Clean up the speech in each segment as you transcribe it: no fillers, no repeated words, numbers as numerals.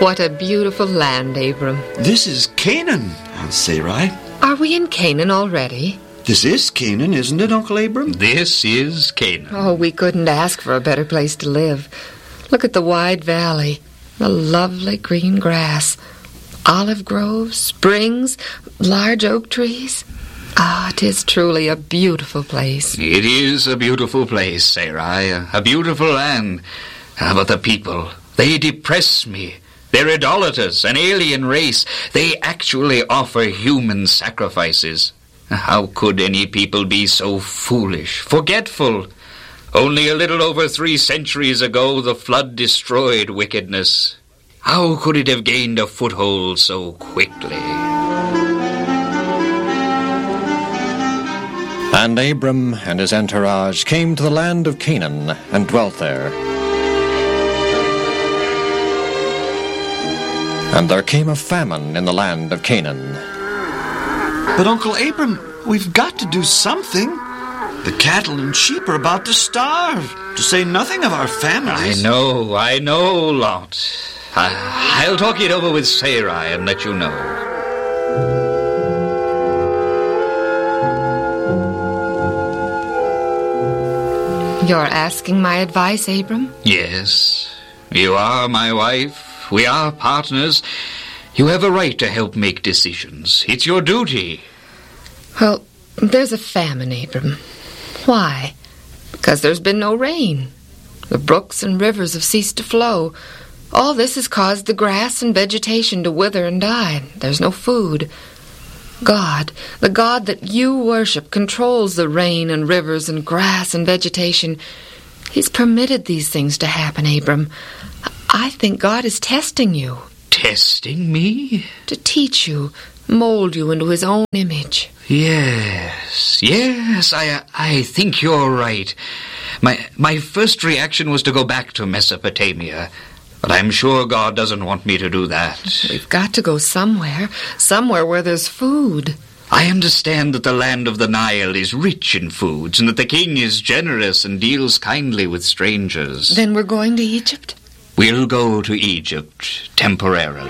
What a beautiful land, Abram. This is Canaan, Aunt Sarai. Are we in Canaan already? This is Canaan, isn't it, Uncle Abram? This is Canaan. Oh, we couldn't ask for a better place to live. Look at the wide valley, the lovely green grass, olive groves, springs, large oak trees. It is truly a beautiful place. It is a beautiful place, Sarai, a beautiful land. But the people, they depress me. They're idolaters, an alien race. They actually offer human sacrifices. How could any people be so foolish, forgetful? Only a little over 3 centuries ago, the flood destroyed wickedness. How could it have gained a foothold so quickly? And Abram and his entourage came to the land of Canaan and dwelt there. And there came a famine in the land of Canaan. But Uncle Abram, we've got to do something. The cattle and sheep are about to starve, to say nothing of our families. I know, Lot. I'll talk it over with Sarai and let you know. You're asking my advice, Abram? Yes, you are my wife. We are partners. You have a right to help make decisions. It's your duty. Well, there's a famine, Abram. Why? Because there's been no rain. The brooks and rivers have ceased to flow. All this has caused the grass and vegetation to wither and die. There's no food. God, the God that you worship, controls the rain and rivers and grass and vegetation. He's permitted these things to happen, Abram. I think God is testing you. Testing me? To teach you, mold you into his own image. Yes, I think you're right. My first reaction was to go back to Mesopotamia, but I'm sure God doesn't want me to do that. We've got to go somewhere where there's food. I understand that the land of the Nile is rich in foods, and that the king is generous and deals kindly with strangers. Then we're going to Egypt? We'll go to Egypt temporarily.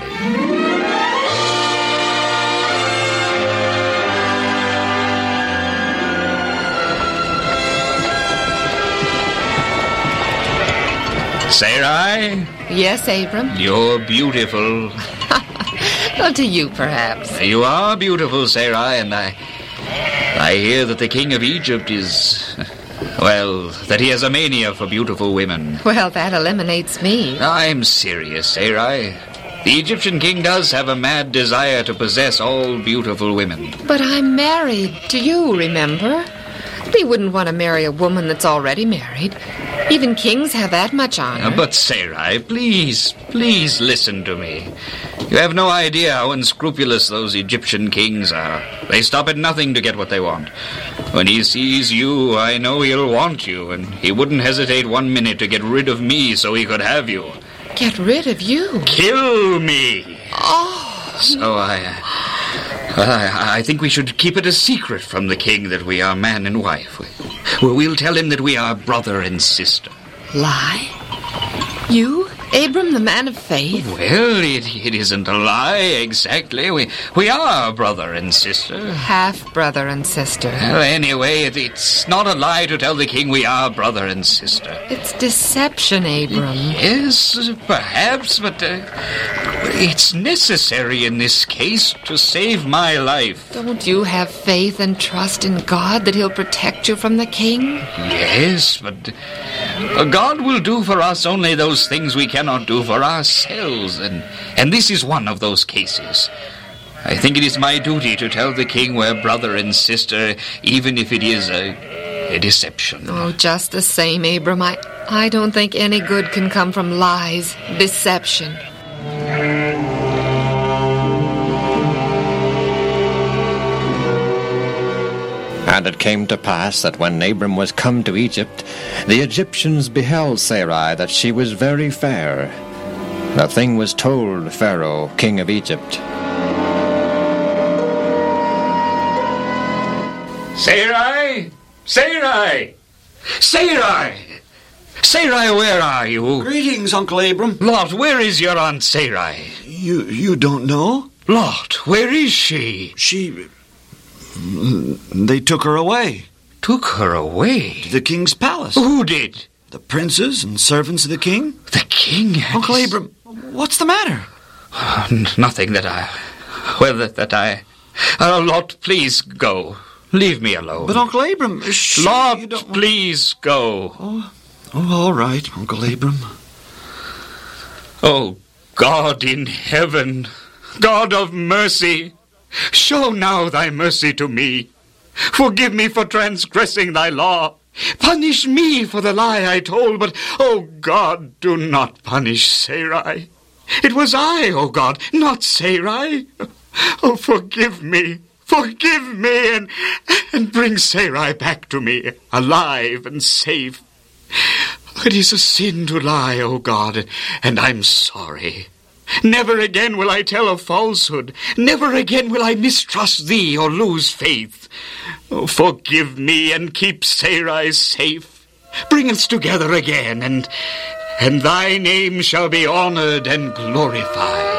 Sarai? Yes, Abram? You're beautiful. Well, to you, perhaps. You are beautiful, Sarai, and I hear that the king of Egypt is... Well, that he has a mania for beautiful women. Well, that eliminates me. I'm serious, Sarai. The Egyptian king does have a mad desire to possess all beautiful women. But I'm married to you, remember? He wouldn't want to marry a woman that's already married. Even kings have that much honor. But, Sarai, please listen to me. You have no idea how unscrupulous those Egyptian kings are. They stop at nothing to get what they want. When he sees you, I know he'll want you, and he wouldn't hesitate 1 minute to get rid of me so he could have you. Get rid of you? Kill me! Oh! So I think we should keep it a secret from the king that we are man and wife. We'll tell him that we are brother and sister. Lie? You, Abram, the man of faith? Well, it isn't a lie, exactly. We are brother and sister. Half brother and sister. Well, anyway, it's not a lie to tell the king we are brother and sister. It's deception, Abram. Yes, perhaps, but it's necessary in this case to save my life. Don't you have faith and trust in God that he'll protect you from the king? Yes, but God will do for us only those things we cannot do for ourselves, and this is one of those cases. I think it is my duty to tell the king we're brother and sister, even if it is a deception. Oh, just the same, Abram. I don't think any good can come from lies, deception. And it came to pass that when Abram was come to Egypt, the Egyptians beheld Sarai that she was very fair. The thing was told Pharaoh, king of Egypt. Sarai! Sarai! Sarai! Sarai, where are you? Greetings, Uncle Abram. Lot, where is your Aunt Sarai? You don't know? Lot, where is she? They took her away. Took her away? To the king's palace. Who did? The princes and servants of the king. The king? Uncle Abram, what's the matter? Nothing that I... Lot, please go. Leave me alone. But Uncle Abram... Lot, please go. Oh, all right, Uncle Abram. Oh, God in heaven, God of mercy, show now thy mercy to me. Forgive me for transgressing thy law. Punish me for the lie I told, but, oh God, do not punish Sarai. It was I, oh God, not Sarai. Oh, forgive me, and bring Sarai back to me, alive and safe. It is a sin to lie, oh God, and I'm sorry. Never again will I tell a falsehood. Never again will I mistrust thee or lose faith. Oh, forgive me and keep Sarai safe. Bring us together again, and thy name shall be honored and glorified.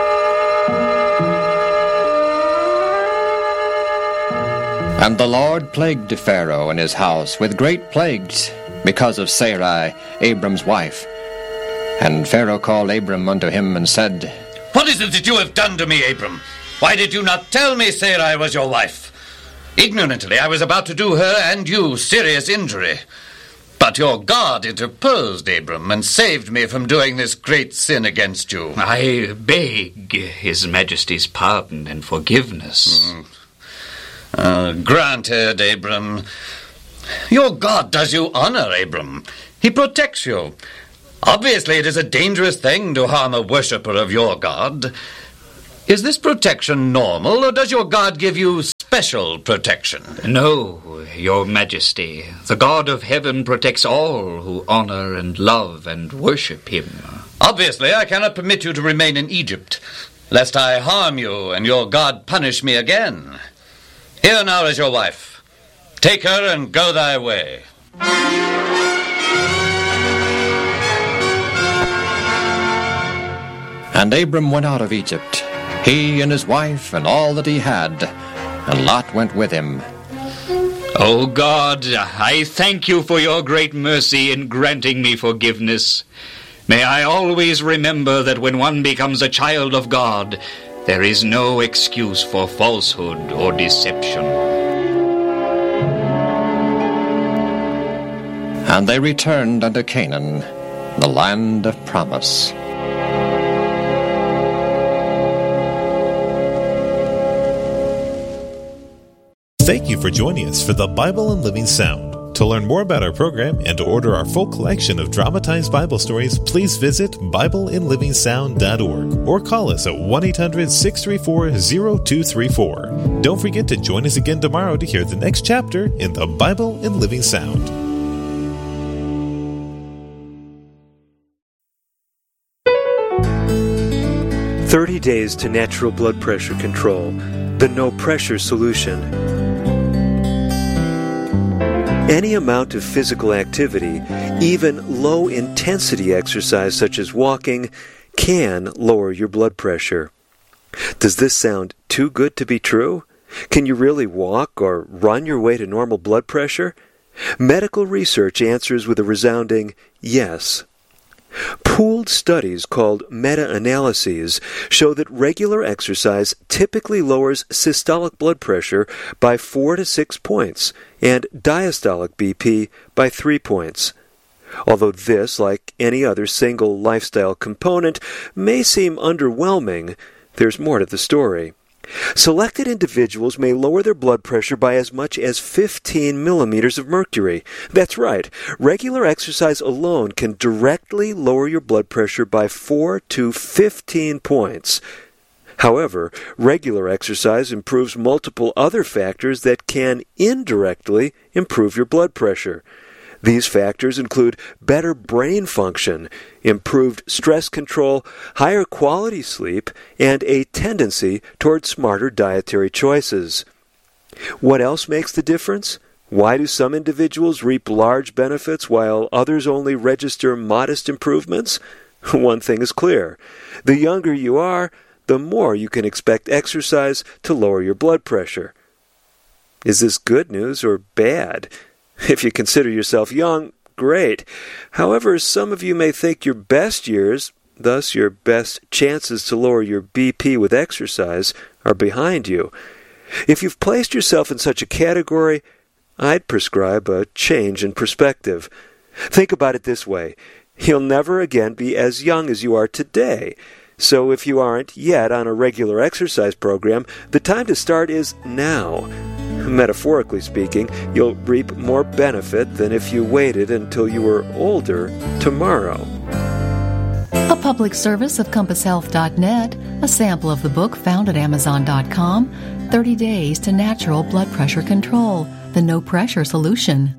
And the Lord plagued Pharaoh and his house with great plagues, because of Sarai, Abram's wife. And Pharaoh called Abram unto him and said, What is it that you have done to me, Abram? Why did you not tell me Sarai was your wife? Ignorantly I was about to do her and you serious injury. But your God interposed, Abram, and saved me from doing this great sin against you. I beg His Majesty's pardon and forgiveness. Granted, Abram. Your God does you honor, Abram. He protects you. Obviously, it is a dangerous thing to harm a worshipper of your God. Is this protection normal, or does your God give you special protection? No, Your Majesty. The God of heaven protects all who honor and love and worship Him. Obviously, I cannot permit you to remain in Egypt, lest I harm you and your God punish me again. Here now is your wife. Take her and go thy way. And Abram went out of Egypt, he and his wife and all that he had, and Lot went with him. O God, I thank you for your great mercy in granting me forgiveness. May I always remember that when one becomes a child of God, there is no excuse for falsehood or deception. And they returned unto Canaan, the land of promise. Thank you for joining us for the Bible in Living Sound. To learn more about our program and to order our full collection of dramatized Bible stories, please visit BibleInLivingSound.org or call us at 1-800-634-0234. Don't forget to join us again tomorrow to hear the next chapter in the Bible in Living Sound. "30 Days to Natural Blood Pressure Control, the No Pressure Solution." Any amount of physical activity, even low-intensity exercise such as walking, can lower your blood pressure. Does this sound too good to be true? Can you really walk or run your way to normal blood pressure? Medical research answers with a resounding yes. Pooled studies called meta-analyses show that regular exercise typically lowers systolic blood pressure by 4 to 6 points and diastolic BP by 3 points. Although this, like any other single lifestyle component, may seem underwhelming, there's more to the story. Selected individuals may lower their blood pressure by as much as 15 millimeters of mercury. That's right, regular exercise alone can directly lower your blood pressure by 4 to 15 points. However, regular exercise improves multiple other factors that can indirectly improve your blood pressure. These factors include better brain function, improved stress control, higher quality sleep, and a tendency toward smarter dietary choices. What else makes the difference? Why do some individuals reap large benefits while others only register modest improvements? One thing is clear. The younger you are, the more you can expect exercise to lower your blood pressure. Is this good news or bad? If you consider yourself young, great. However, some of you may think your best years, thus your best chances to lower your BP with exercise, are behind you. If you've placed yourself in such a category, I'd prescribe a change in perspective. Think about it this way. You'll never again be as young as you are today. So if you aren't yet on a regular exercise program, the time to start is now. Metaphorically speaking, you'll reap more benefit than if you waited until you were older tomorrow. A public service of CompassHealth.net, a sample of the book found at Amazon.com, 30 Days to Natural Blood Pressure Control, the No Pressure Solution.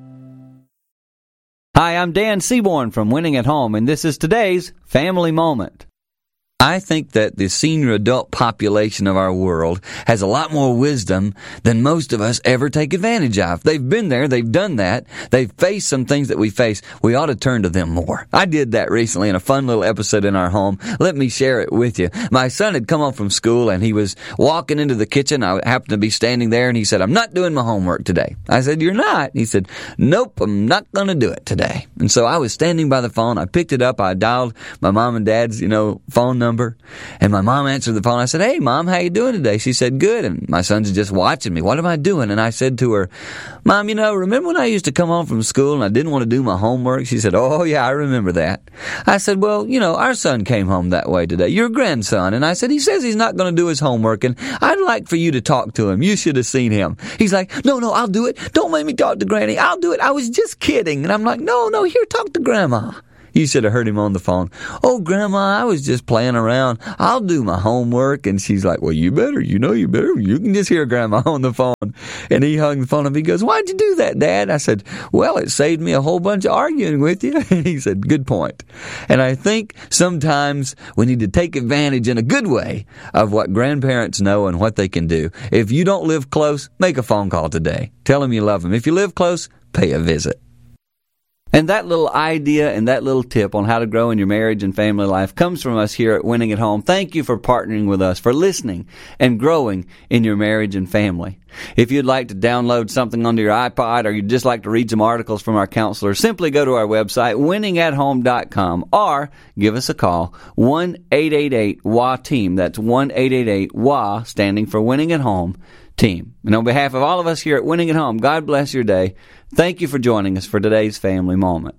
Hi, I'm Dan Seaborn from Winning at Home, and this is today's Family Moment. I think that the senior adult population of our world has a lot more wisdom than most of us ever take advantage of. They've been there, they've done that, they've faced some things that we face. We ought to turn to them more. I did that recently in a fun little episode in our home. Let me share it with you. My son had come home from school and he was walking into the kitchen. I happened to be standing there and he said, "I'm not doing my homework today." I said, "You're not?" He said, "Nope, I'm not going to do it today." And so I was standing by the phone. I picked it up. I dialed my mom and dad's, phone number. And my mom answered the phone. I said, "Hey, Mom, how you doing today?" She said, "Good." And my son's just watching me. "What am I doing?" And I said to her, "Mom, remember when I used to come home from school and I didn't want to do my homework?" She said, "Oh, yeah, I remember that." I said, "Well, our son came home that way today, your grandson." And I said, "He says he's not going to do his homework, and I'd like for you to talk to him. You should have seen him." He's like, No, I'll do it. Don't make me talk to Granny. I'll do it. I was just kidding." And I'm like, No, here, talk to Grandma. You should have heard him on the phone. "Oh, Grandma, I was just playing around. I'll do my homework." And she's like, "Well, you better. You better. You can just hear Grandma on the phone." And he hung the phone up. He goes, "Why'd you do that, Dad?" I said, "Well, it saved me a whole bunch of arguing with you." And he said, "Good point." And I think sometimes we need to take advantage in a good way of what grandparents know and what they can do. If you don't live close, make a phone call today. Tell them you love them. If you live close, pay a visit. And that little idea and that little tip on how to grow in your marriage and family life comes from us here at Winning at Home. Thank you for partnering with us, for listening and growing in your marriage and family. If you'd like to download something onto your iPod or you'd just like to read some articles from our counselors, simply go to our website, winningathome.com, or give us a call, 1-888-WA-TEAM. That's 1-888-WA, standing for Winning at Home Team. And on behalf of all of us here at Winning at Home, God bless your day. Thank you for joining us for today's Family Moment.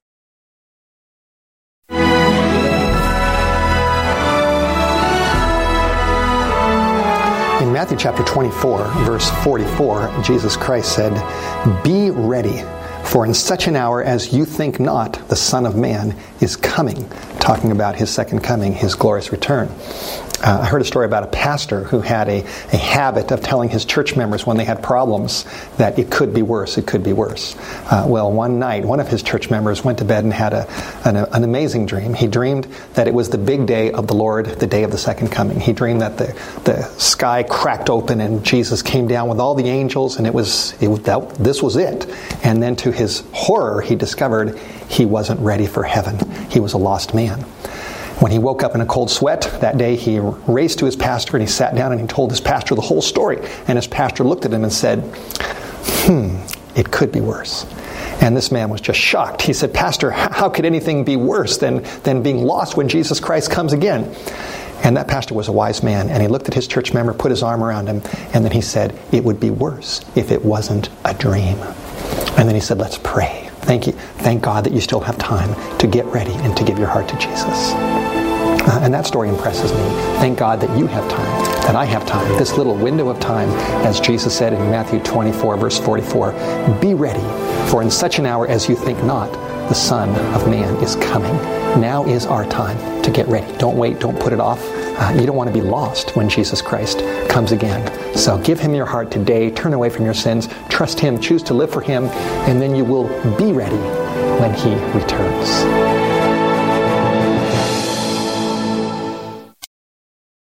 In Matthew chapter 24, verse 44, Jesus Christ said, "Be ready, for in such an hour as you think not, the Son of Man is coming," talking about his second coming, his glorious return. I heard a story about a pastor who had a habit of telling his church members when they had problems that it could be worse, it could be worse. Well, one night, one of his church members went to bed and had an amazing dream. He dreamed that it was the big day of the Lord, the day of the second coming. He dreamed that the sky cracked open and Jesus came down with all the angels, and this was it. And then to his horror, he discovered he wasn't ready for heaven. He was a lost man. When he woke up in a cold sweat that day, he raced to his pastor and he sat down and he told his pastor the whole story. And his pastor looked at him and said, "It could be worse." And this man was just shocked. He said, "Pastor, how could anything be worse than being lost when Jesus Christ comes again?" And that pastor was a wise man, and he looked at his church member, put his arm around him, and then he said, "It would be worse if it wasn't a dream." And then he said, "Let's pray. Thank you. Thank God that you still have time to get ready and to give your heart to Jesus." And that story impresses me. Thank God that you have time, that I have time, this little window of time, as Jesus said in Matthew 24, verse 44, "Be ready, for in such an hour as you think not, the Son of Man is coming." Now is our time to get ready. Don't wait. Don't put it off. You don't want to be lost when Jesus Christ comes again. So give Him your heart today. Turn away from your sins. Trust Him. Choose to live for Him. And then you will be ready when He returns.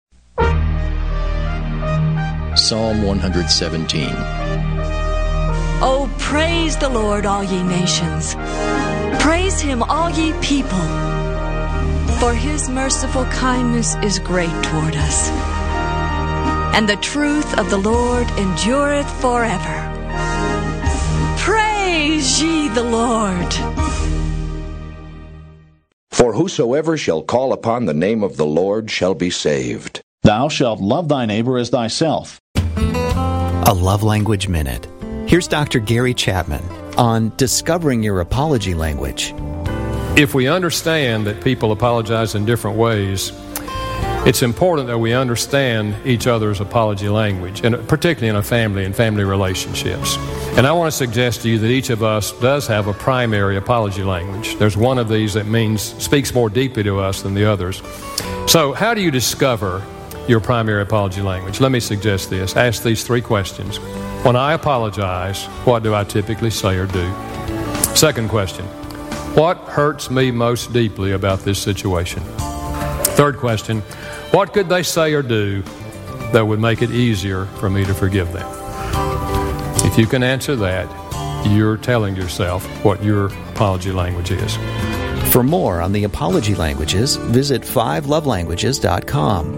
Psalm 117. Oh, praise the Lord, all ye nations. Praise him, all ye people. For his merciful kindness is great toward us. And the truth of the Lord endureth forever. Praise ye the Lord. For whosoever shall call upon the name of the Lord shall be saved. Thou shalt love thy neighbor as thyself. A Love Language Minute. Here's Dr. Gary Chapman on discovering your apology language. If we understand that people apologize in different ways, it's important that we understand each other's apology language, and particularly in a family and family relationships. And I want to suggest to you that each of us does have a primary apology language. There's one of these that speaks more deeply to us than the others. So how do you discover your primary apology language? Let me suggest this. Ask these 3 questions. When I apologize, what do I typically say or do? Second question, what hurts me most deeply about this situation? Third question, what could they say or do that would make it easier for me to forgive them? If you can answer that, you're telling yourself what your apology language is. For more on the apology languages, visit 5lovelanguages.com.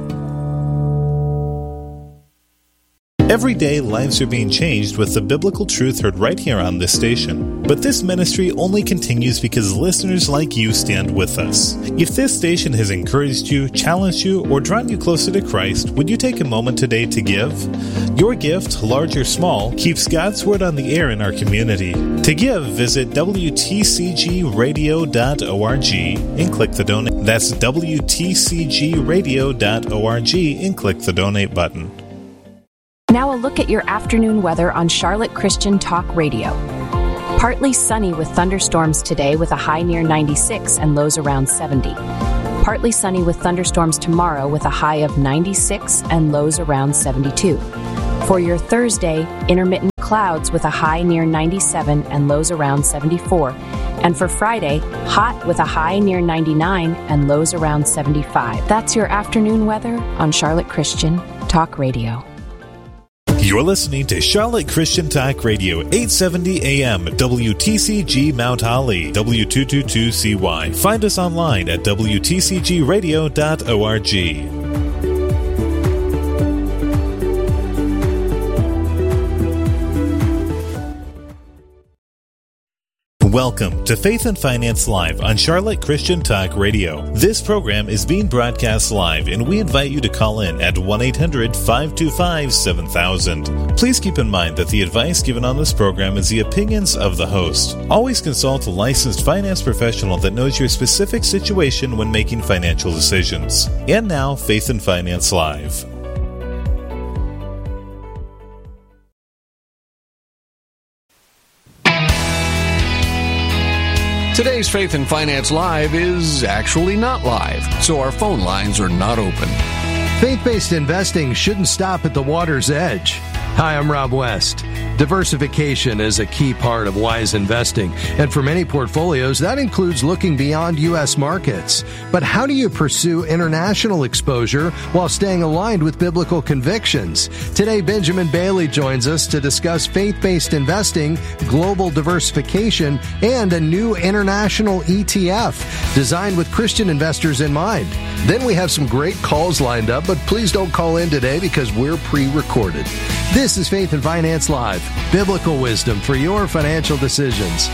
Every day, lives are being changed with the biblical truth heard right here on this station. But this ministry only continues because listeners like you stand with us. If this station has encouraged you, challenged you, or drawn you closer to Christ, would you take a moment today to give? Your gift, large or small, keeps God's Word on the air in our community. To give, visit WTCGradio.org and click the donate. That's WTCGradio.org and click the donate button. Now a look at your afternoon weather on Charlotte Christian Talk Radio. Partly sunny with thunderstorms today with a high near 96 and lows around 70. Partly sunny with thunderstorms tomorrow with a high of 96 and lows around 72. For your Thursday, intermittent clouds with a high near 97 and lows around 74. And for Friday, hot with a high near 99 and lows around 75. That's your afternoon weather on Charlotte Christian Talk Radio. You're listening to Charlotte Christian Talk Radio, 870 AM, WTCG Mount Holly, W222CY. Find us online at WTCGradio.org. Welcome to Faith and Finance Live on Charlotte Christian Talk Radio. This program is being broadcast live, and we invite you to call in at 1-800-525-7000. Please keep in mind that the advice given on this program is the opinions of the host. Always consult a licensed finance professional that knows your specific situation when making financial decisions. And now, Faith and Finance Live. Today's Faith and Finance Live is actually not live, so our phone lines are not open. Faith-based investing shouldn't stop at the water's edge. Hi, I'm Rob West. Diversification is a key part of wise investing, and for many portfolios, that includes looking beyond U.S. markets. But how do you pursue international exposure while staying aligned with biblical convictions? Today, Benjamin Bailey joins us to discuss faith-based investing, global diversification, and a new international ETF designed with Christian investors in mind. Then we have some great calls lined up, but please don't call in today because we're pre-recorded. This is Faith and Finance Live, biblical wisdom for your financial decisions.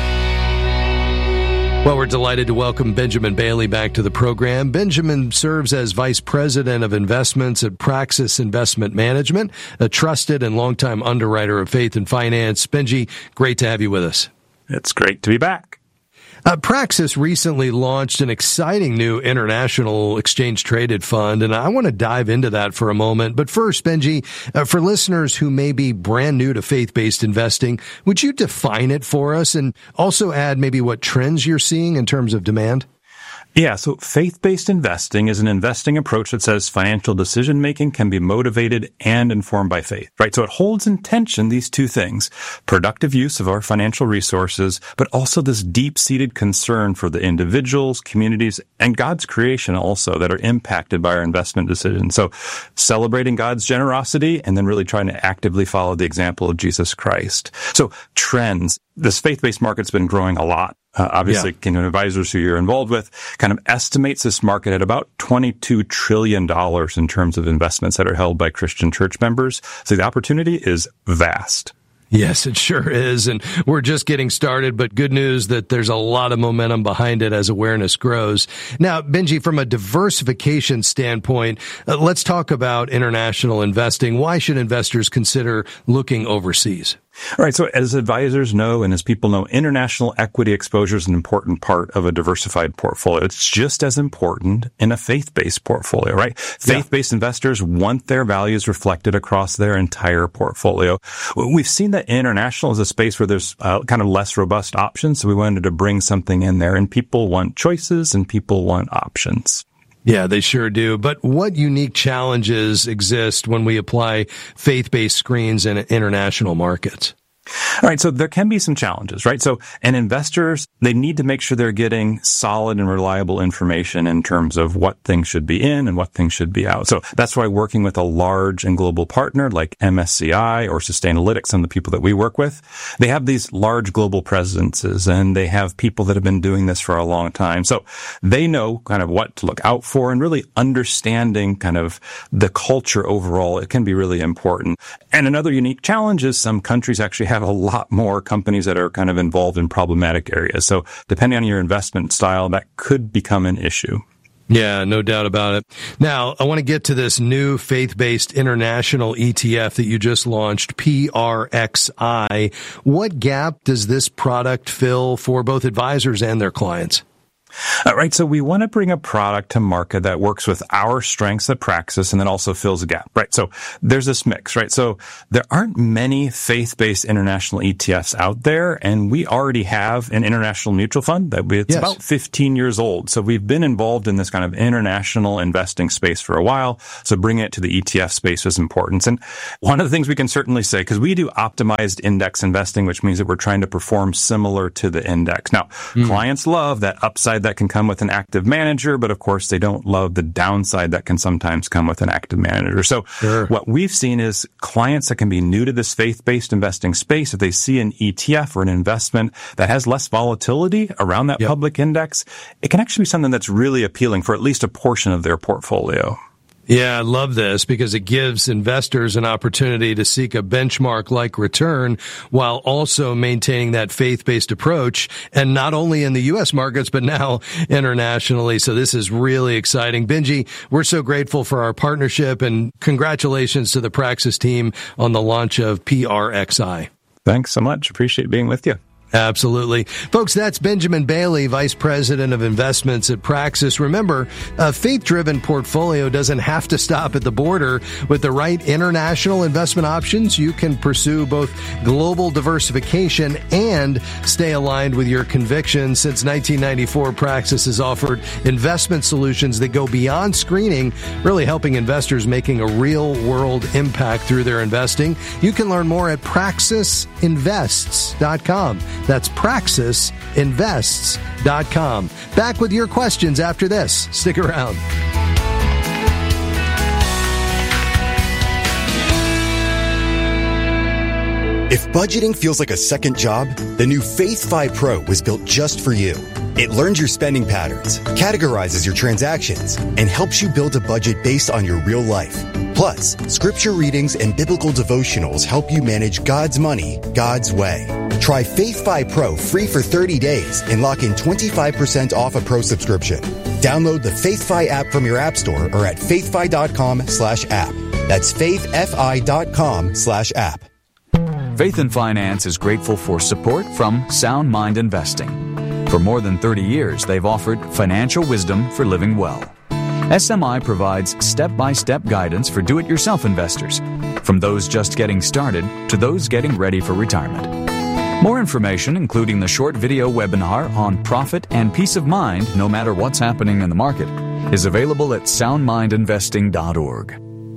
Well, we're delighted to welcome Benjamin Bailey back to the program. Benjamin serves as Vice President of Investments at Praxis Investment Management, a trusted and longtime underwriter of faith and finance. Benji, great to have you with us. It's great to be back. Praxis recently launched an exciting new international exchange-traded fund, and I want to dive into that for a moment. But first, Benji, for listeners who may be brand new to faith-based investing, would you define it for us and also add maybe what trends you're seeing in terms of demand? Yeah, so faith-based investing is an investing approach that says financial decision-making can be motivated and informed by faith, right? So it holds in tension these two things, productive use of our financial resources, but also this deep-seated concern for the individuals, communities, and God's creation also that are impacted by our investment decisions. So celebrating God's generosity and then really trying to actively follow the example of Jesus Christ. So trends. This faith-based market's been growing a lot. Obviously, Kingdom Advisors, who you're involved with, kind of estimates this market at about $22 trillion in terms of investments that are held by Christian church members. So the opportunity is vast. Yes, it sure is. And we're just getting started, but good news that there's a lot of momentum behind it as awareness grows. Now, Benji, from a diversification standpoint, let's talk about international investing. Why should investors consider looking overseas? All right. So as advisors know, and as people know, international equity exposure is an important part of a diversified portfolio. It's just as important in a faith-based portfolio, right? Faith-based investors want their values reflected across their entire portfolio. We've seen that international is a space where there's kind of less robust options. So we wanted to bring something in there, and people want choices and people want options. Yeah, they sure do. But what unique challenges exist when we apply faith-based screens in international markets? All right, so there can be some challenges, right? So, and investors, they need to make sure they're getting solid and reliable information in terms of what things should be in and what things should be out. So that's why working with a large and global partner like MSCI or Sustainalytics, some of the people that we work with, they have these large global presences and they have people that have been doing this for a long time. So they know kind of what to look out for, and really understanding kind of the culture overall. It can be really important. And another unique challenge is some countries actually have a lot more companies that are kind of involved in problematic areas. So depending on your investment style, that could become an issue. Yeah, no doubt about it. Now, I want to get to this new faith-based international ETF that you just launched, PRXI. What gap does this product fill for both advisors and their clients? Right. So we want to bring a product to market that works with our strengths at Praxis and then also fills a gap. Right. So there's this mix, right? So there aren't many faith-based international ETFs out there, and we already have an international mutual fund it's about 15 years old. So we've been involved in this kind of international investing space for a while. So bringing it to the ETF space was important. And one of the things we can certainly say, because we do optimized index investing, which means that we're trying to perform similar to the index. Now, clients love that upside that can come with an active manager, but of course they don't love the downside that can sometimes come with an active manager. So what we've seen is clients that can be new to this faith-based investing space, if they see an ETF or an investment that has less volatility around that public index, it can actually be something that's really appealing for at least a portion of their portfolio. Yeah, I love this because it gives investors an opportunity to seek a benchmark-like return while also maintaining that faith-based approach, and not only in the U.S. markets, but now internationally. So this is really exciting. Benji, we're so grateful for our partnership, and congratulations to the Praxis team on the launch of PRXI. Thanks so much. Appreciate being with you. Absolutely. Folks, that's Benjamin Bailey, Vice President of Investments at Praxis. Remember, a faith-driven portfolio doesn't have to stop at the border. With the right international investment options, you can pursue both global diversification and stay aligned with your convictions. Since 1994, Praxis has offered investment solutions that go beyond screening, really helping investors making a real-world impact through their investing. You can learn more at praxisinvests.com. That's praxisinvests.com. Back with your questions after this. Stick around. If budgeting feels like a second job, the new Faith5 Pro was built just for you. It learns your spending patterns, categorizes your transactions, and helps you build a budget based on your real life. Plus, scripture readings and biblical devotionals help you manage God's money, God's way. Try Faith5 Pro free for 30 days and lock in 25% off a pro subscription. Download the Faith5 app from your app store or at faithfi.com/app. That's faithfi.com/app. Faith and Finance is grateful for support from Sound Mind Investing. For more than 30 years, they've offered financial wisdom for living well. SMI provides step-by-step guidance for do-it-yourself investors, from those just getting started to those getting ready for retirement. More information, including the short video webinar on profit and peace of mind no matter what's happening in the market, is available at soundmindinvesting.org.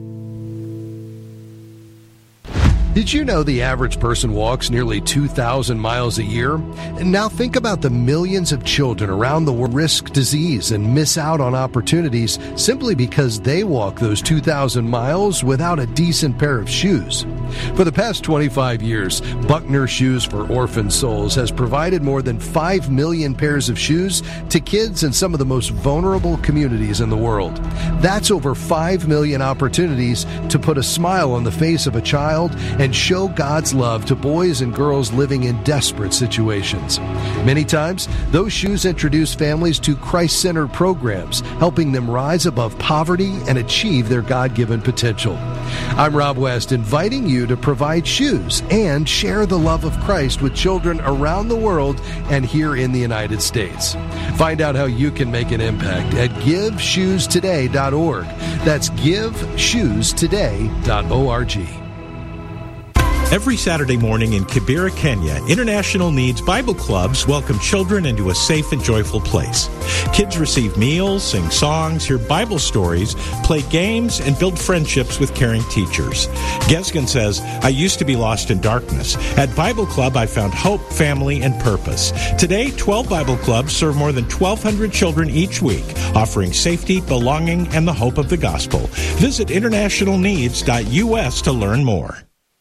Did you know the average person walks nearly 2,000 miles a year? And now think about the millions of children around the world risk disease and miss out on opportunities simply because they walk those 2,000 miles without a decent pair of shoes. For the past 25 years, Buckner Shoes for Orphan Souls has provided more than 5 million pairs of shoes to kids in some of the most vulnerable communities in the world. That's over 5 million opportunities to put a smile on the face of a child and show God's love to boys and girls living in desperate situations. Many times, those shoes introduce families to Christ-centered programs, helping them rise above poverty and achieve their God-given potential. I'm Rob West, inviting you to provide shoes and share the love of Christ with children around the world and here in the United States. Find out how you can make an impact at GiveShoesToday.org. That's GiveShoesToday.org. Every Saturday morning in Kibera, Kenya, International Needs Bible Clubs welcome children into a safe and joyful place. Kids receive meals, sing songs, hear Bible stories, play games, and build friendships with caring teachers. Gesgen says, I used to be lost in darkness. At Bible Club, I found hope, family, and purpose. Today, 12 Bible Clubs serve more than 1,200 children each week, offering safety, belonging, and the hope of the gospel. Visit internationalneeds.us to learn more.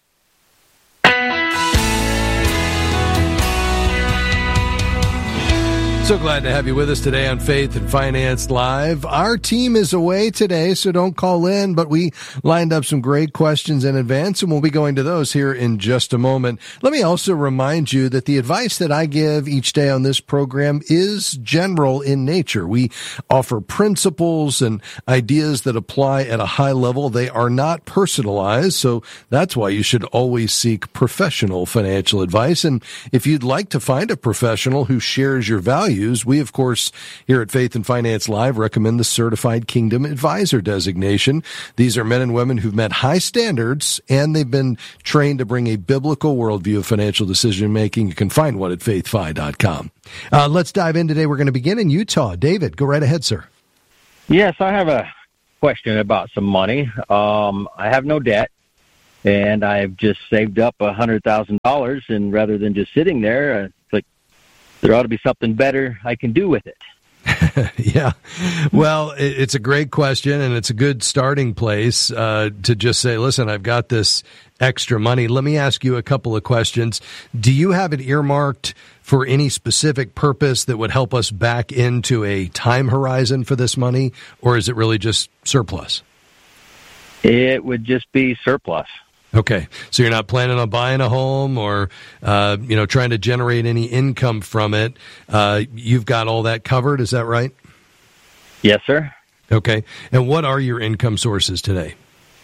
So glad to have you with us today on Faith and Finance Live. Our team is away today, so don't call in, but we lined up some great questions in advance, and we'll be going to those here in just a moment. Let me also remind you that the advice that I give each day on this program is general in nature. We offer principles and ideas that apply at a high level. They are not personalized, so that's why you should always seek professional financial advice. And if you'd like to find a professional who shares your values, we, of course, here at Faith and Finance Live recommend the Certified Kingdom Advisor designation. These are men and women who've met high standards, and they've been trained to bring a biblical worldview of financial decision-making. You can find one at faithfi.com. Let's dive in today. We're going to begin in Utah. David, go right ahead, sir. Yes, I have a question about some money. I have no debt, and I've just saved up $100,000, and rather than just sitting there, there ought to be something better I can do with it. Yeah. Well, it's a great question, and it's a good starting place to just say, listen, I've got this extra money. Let me ask you a couple of questions. Do you have it earmarked for any specific purpose that would help us back into a time horizon for this money, or is it really just surplus? It would just be surplus. Okay, so you're not planning on buying a home or, trying to generate any income from it. You've got all that covered, is that right? Yes, sir. Okay, and what are your income sources today?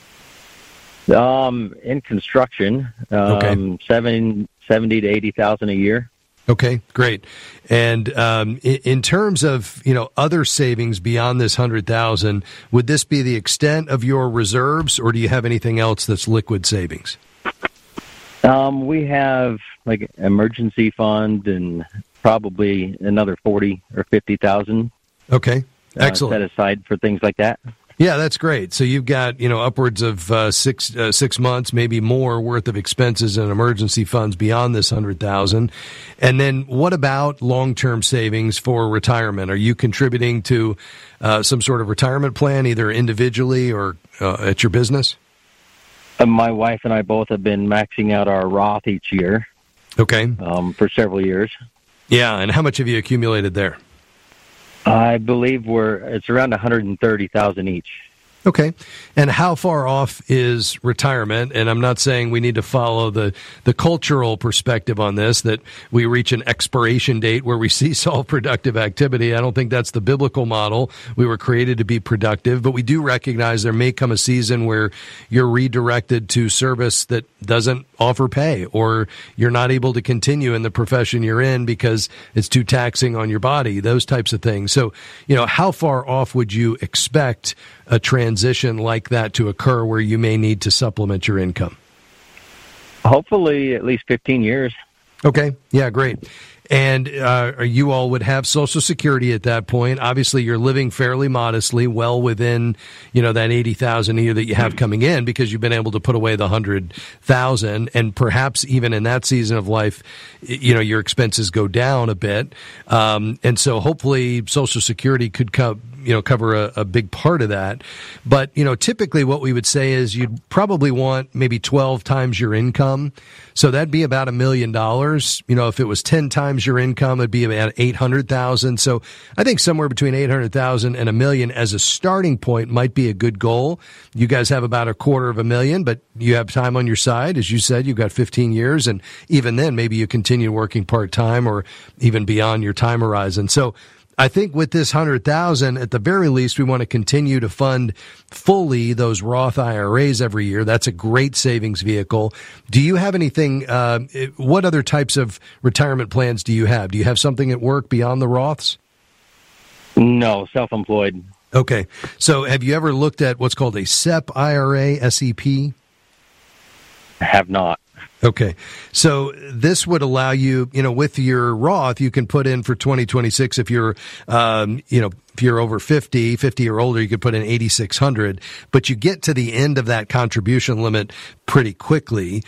In construction, okay. 70 to 80,000 a year. Okay, great. And in terms of other savings beyond this 100,000, would this be the extent of your reserves, or do you have anything else that's liquid savings? We have like emergency fund and probably another 40 or 50,000. Okay, excellent. Set aside for things like that. Yeah, that's great. So you've got, upwards of 6 months, maybe more worth of expenses and emergency funds beyond this 100,000. And then what about long-term savings for retirement? Are you contributing to some sort of retirement plan, either individually or at your business? My wife and I both have been maxing out our Roth each year. Okay. For several years. Yeah, and how much have you accumulated there? I believe it's around 130,000 each. Okay. And how far off is retirement? And I'm not saying we need to follow the cultural perspective on this, that we reach an expiration date where we cease all productive activity. I don't think that's the biblical model. We were created to be productive, but we do recognize there may come a season where you're redirected to service that doesn't offer pay, or you're not able to continue in the profession you're in because it's too taxing on your body, those types of things. So, how far off would you expect a transition like that to occur where you may need to supplement your income? Hopefully at least 15 years. Okay. Yeah, great. And you all would have Social Security at that point. Obviously, you're living fairly modestly, well within, that $80,000 a year that you have coming in, because you've been able to put away the $100,000, and perhaps even in that season of life, your expenses go down a bit. And so hopefully Social Security could cover a big part of that. But, typically what we would say is you'd probably want maybe 12 times your income. So that'd be about $1 million. If it was 10 times your income, it'd be about $800,000. So I think somewhere between $800,000 and $1 million as a starting point might be a good goal. You guys have about $250,000, but you have time on your side. As you said, you've got 15 years. And even then, maybe you continue working part-time or even beyond your time horizon. So I think with this $100,000, at the very least, we want to continue to fund fully those Roth IRAs every year. That's a great savings vehicle. Do you have anything? What other types of retirement plans do you have? Do you have something at work beyond the Roths? No, self-employed. Okay. So have you ever looked at what's called a SEP IRA, SEP? I have not. Okay. So this would allow you, with your Roth, you can put in for 2026 if you're, if you're over 50 or older, you could put in $8,600, but you get to the end of that contribution limit pretty quickly.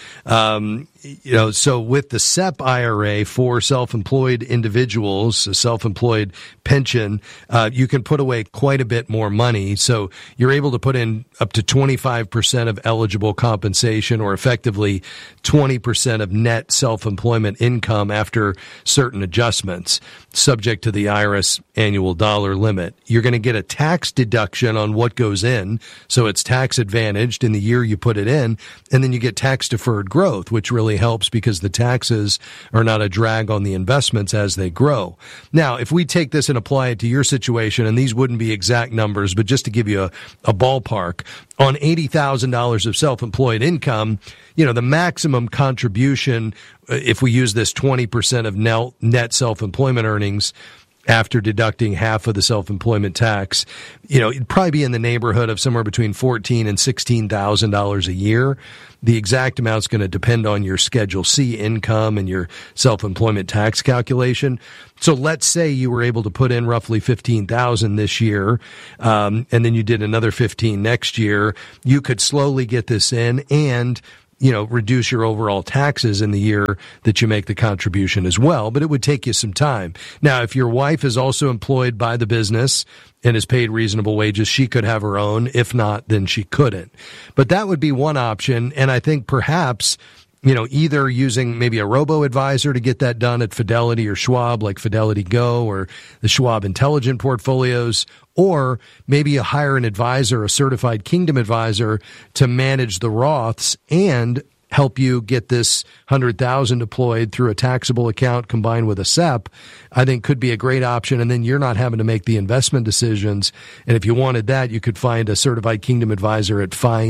So with the SEP IRA for self-employed individuals, a self-employed pension, you can put away quite a bit more money. So you're able to put in up to 25% of eligible compensation, or effectively 20% of net self-employment income after certain adjustments, subject to the IRS annual dollar limit. You're going to get a tax deduction on what goes in, so it's tax advantaged in the year you put it in, and then you get tax deferred growth, which really helps because the taxes are not a drag on the investments as they grow. Now, if we take this and apply it to your situation, and these wouldn't be exact numbers, but just to give you a ballpark, on $80,000 of self-employed income, the maximum contribution, if we use this 20% of net self-employment earnings, after deducting half of the self-employment tax, it'd probably be in the neighborhood of somewhere between $14,000 and $16,000 a year. The exact amount's going to depend on your Schedule C income and your self-employment tax calculation. So let's say you were able to put in roughly $15,000 this year, and then you did another $15,000 next year. You could slowly get this in and reduce your overall taxes in the year that you make the contribution as well, but it would take you some time. Now, if your wife is also employed by the business and is paid reasonable wages, she could have her own. If not, then she couldn't. But that would be one option, and I think perhaps either using maybe a robo-advisor to get that done at Fidelity or Schwab, like Fidelity Go or the Schwab Intelligent Portfolios, or maybe you hire an advisor, a certified Kingdom advisor, to manage the Roths and help you get this $100,000 deployed through a taxable account combined with a SEP, I think could be a great option. And then you're not having to make the investment decisions. And if you wanted that, you could find a certified Kingdom advisor at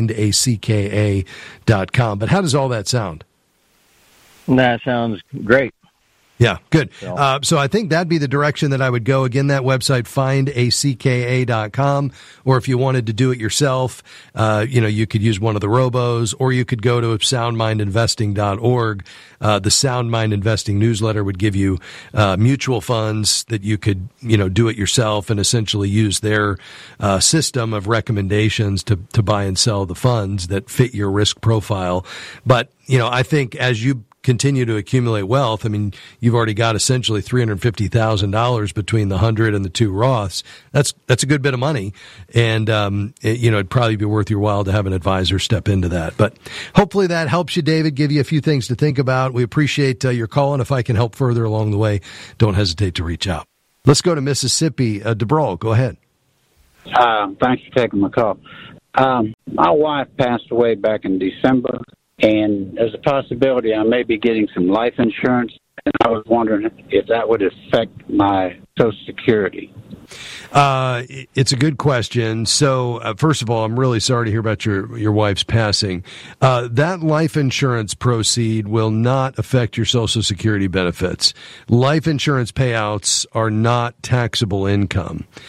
findacka.com. But how does all that sound? That sounds great. Yeah, good. So I think that'd be the direction that I would go. Again, that website, findacka.com. Or if you wanted to do it yourself, you could use one of the robos, or you could go to soundmindinvesting.org. The Sound Mind Investing newsletter would give you mutual funds that you could, do it yourself and essentially use their system of recommendations to buy and sell the funds that fit your risk profile. But, I think as you continue to accumulate wealth, you've already got essentially $350,000 between the 100 and the 2 Roths. That's a good bit of money, and it'd probably be worth your while to have an advisor step into that. But hopefully that helps you, David. Give you a few things to think about. We appreciate your call, and if I can help further along the way, don't hesitate to reach out. Let's go to Mississippi. DeBrawl, go ahead. Thanks for taking my call. My wife passed away back in December, and there's a possibility I may be getting some life insurance, and I was wondering if that would affect my Social Security. It's a good question. So, first of all, I'm really sorry to hear about your wife's passing. That life insurance proceed will not affect your Social Security benefits. Life insurance payouts are not taxable income.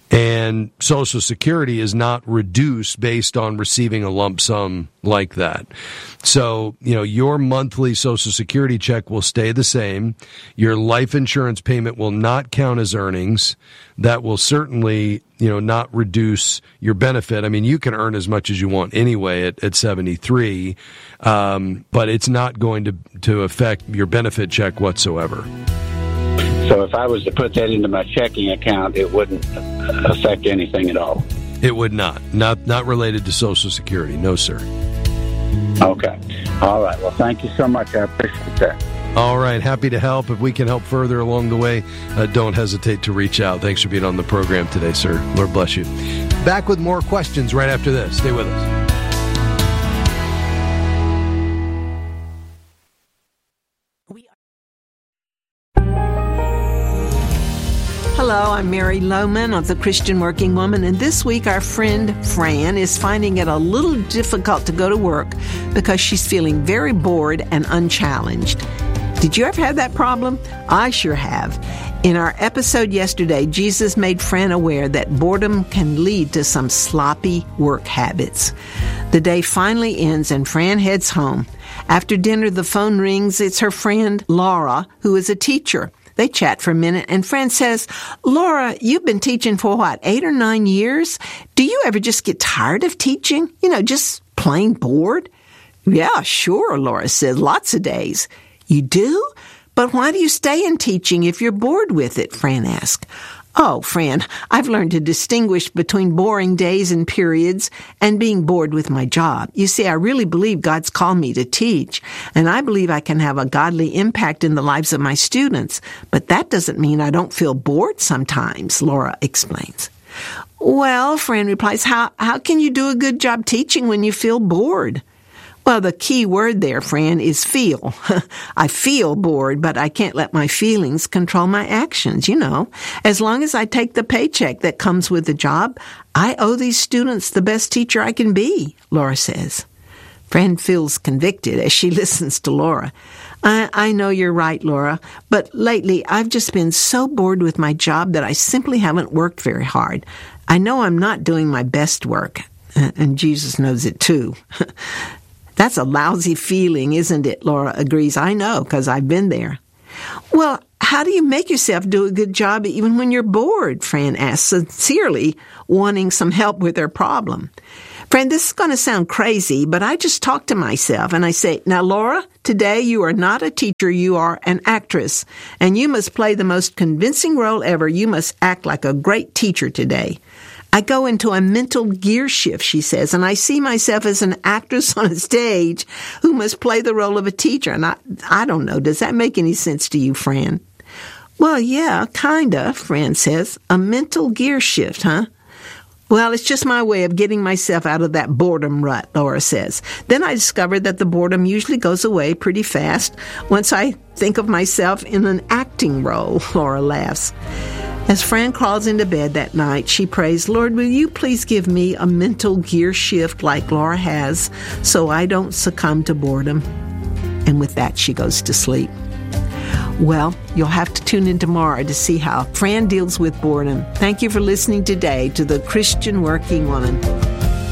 And Social Security is not reduced based on receiving a lump sum like that. So, your monthly Social Security check will stay the same. Your life insurance payment will not count as earnings. That will certainly, not reduce your benefit. I mean, you can earn as much as you want anyway at 73, but it's not going to affect your benefit check whatsoever. So if I was to put that into my checking account, it wouldn't affect anything at all? It would not. Not related to Social Security. No, sir. Okay. All right. Well, thank you so much. I appreciate that. All right. Happy to help. If we can help further along the way, don't hesitate to reach out. Thanks for being on the program today, sir. Lord bless you. Back with more questions right after this. Stay with us. Hello, I'm Mary Lohman of the Christian Working Woman, and this week our friend Fran is finding it a little difficult to go to work because she's feeling very bored and unchallenged. Did you ever have that problem? I sure have. In our episode yesterday, Jesus made Fran aware that boredom can lead to some sloppy work habits. The day finally ends and Fran heads home. After dinner, the phone rings. It's her friend Laura, who is a teacher. They chat for a minute, and Fran says, Laura, you've been teaching for 8 or 9 years? Do you ever just get tired of teaching? Just plain bored? Yeah, sure, Laura says, lots of days. You do? But why do you stay in teaching if you're bored with it? Fran asked. Oh, Fran, I've learned to distinguish between boring days and periods and being bored with my job. You see, I really believe God's called me to teach, and I believe I can have a godly impact in the lives of my students. But that doesn't mean I don't feel bored sometimes, Laura explains. Well, Fran replies, how can you do a good job teaching when you feel bored? Well, the key word there, Fran, is feel. I feel bored, but I can't let my feelings control my actions, As long as I take the paycheck that comes with the job, I owe these students the best teacher I can be, Laura says. Fran feels convicted as she listens to Laura. I know you're right, Laura, but lately I've just been so bored with my job that I simply haven't worked very hard. I know I'm not doing my best work, and Jesus knows it too. That's a lousy feeling, isn't it? Laura agrees. I know, because I've been there. Well, how do you make yourself do a good job even when you're bored? Fran asks, sincerely wanting some help with her problem. Fran, this is going to sound crazy, but I just talk to myself and I say, now, Laura, today you are not a teacher, you are an actress, and you must play the most convincing role ever. You must act like a great teacher today. I go into a mental gear shift, she says, and I see myself as an actress on a stage who must play the role of a teacher. And I don't know, does that make any sense to you, Fran? Well, yeah, kinda, Fran says. A mental gear shift, huh? Well, it's just my way of getting myself out of that boredom rut, Laura says. Then I discovered that the boredom usually goes away pretty fast once I think of myself in an acting role, Laura laughs. As Fran crawls into bed that night, she prays, Lord, will you please give me a mental gear shift like Laura has so I don't succumb to boredom? And with that, she goes to sleep. Well, you'll have to tune in tomorrow to see how Fran deals with boredom. Thank you for listening today to The Christian Working Woman.